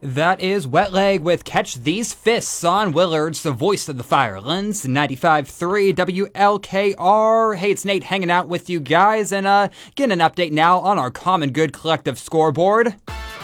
That is Wet Leg with Catch These Fists on Willard's, the voice of the Firelands, 95.3 WLKR. Hey, it's Nate hanging out with you guys and getting an update now on our Common Good Collective scoreboard.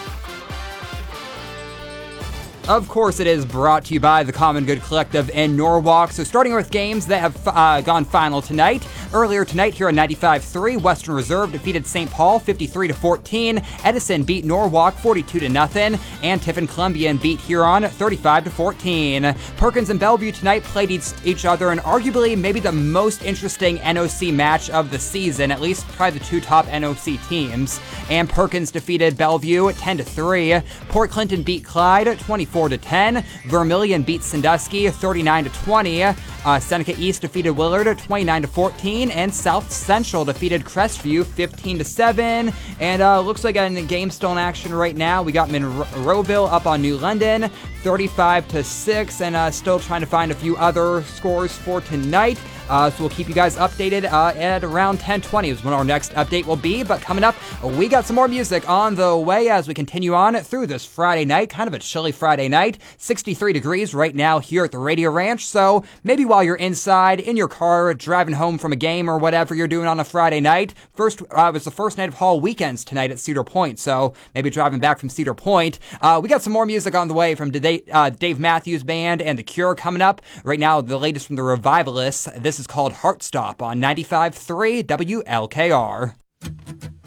Of course, it is brought to you by the Common Good Collective in Norwalk. So starting with games that have gone final tonight. Earlier tonight here on 95.3, Western Reserve defeated St. Paul 53-14. Edison beat Norwalk 42-0. And Tiffin Columbian beat Huron 35-14. Perkins and Bellevue tonight played each other in arguably maybe the most interesting NOC match of the season, at least probably the two top NOC teams. And Perkins defeated Bellevue 10-3. Port Clinton beat Clyde 24-10. Vermilion beat Sandusky 39-20. Seneca East defeated Willard 29-14. And South Central defeated Crestview 15-7. And looks like a game still in action right now. We got Monroeville up on New London 35-6. And still trying to find a few other scores for tonight. So we'll keep you guys updated at around 10:20 is when our next update will be. But coming up, we got some more music on the way as we continue on through this Friday night. Kind of a chilly Friday night. 63 degrees right now here at the Radio Ranch. So maybe while you're inside, in your car, driving home from a game or whatever you're doing on a Friday night. It was the first night of Hall weekends tonight at Cedar Point. So maybe driving back from Cedar Point. We got some more music on the way from Dave Matthews Band and The Cure coming up. Right now, the latest from the Revivalists. This is called Heartstop on 95.3 WLKR.